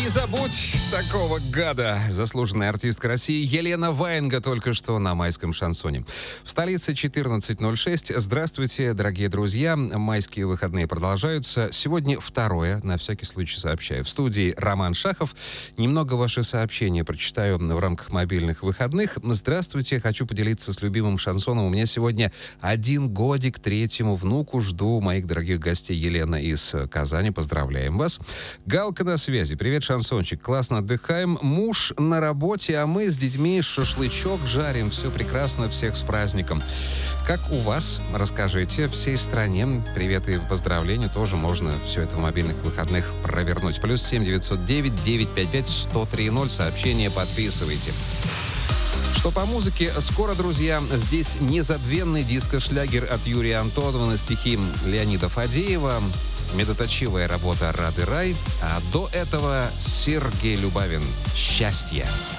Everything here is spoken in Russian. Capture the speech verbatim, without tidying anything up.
Не забудь такого гада. Заслуженная артистка России Елена Ваенга только что на майском шансоне. В столице четырнадцать ноль шесть. Здравствуйте, дорогие друзья. Майские выходные продолжаются. Сегодня второе, на всякий случай сообщаю. В студии Роман Шахов. Немного ваши сообщения прочитаю в рамках мобильных выходных. Здравствуйте, хочу поделиться с любимым шансоном. У меня сегодня один годик третьему внуку. Жду моих дорогих гостей. Елена из Казани. Поздравляем вас. Галка на связи. Привет, шансончик. Классно отдыхаем. Муж на работе, а мы с детьми шашлычок жарим. Все прекрасно. Всех с праздником. Как у вас? Расскажите. Всей стране привет и поздравления. Тоже можно все это в мобильных выходных провернуть. Плюс семь девятьсот девять девятьсот пятьдесят пять сто три ноль. Сообщение подписывайте. Что по музыке, скоро, друзья, здесь незабвенный диско-шлягер от Юрия Антонова на стихи Леонида Фадеева, медоточивая работа «Рады рай», а до этого Сергей Любавин «Счастье».